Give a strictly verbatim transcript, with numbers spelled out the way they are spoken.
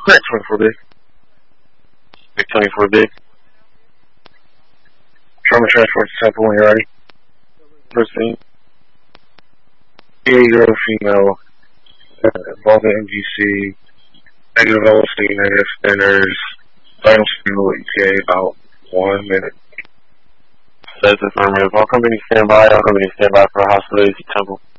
Correct, twenty-four big. Big twenty-four big. Trauma transport to Temple when you're ready. Proceed. eighty-year-old female. Involved in M G C. Negative L S D, negative spinners. Final spill E T A about one minute. Says affirmative. All companies stand by. All companies stand by for hostilities at Temple.